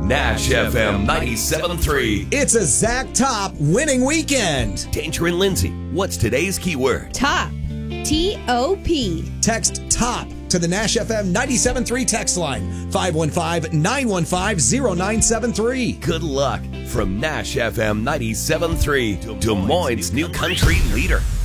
Nash FM 97.3. It's a Zach Top winning weekend. Danger and Lindsay, what's today's keyword? Top. T-O-P. Text TOP to the Nash FM 97.3 text line, 515-915-0973. Good luck from Nash FM 97.3, Des Moines' new country leader.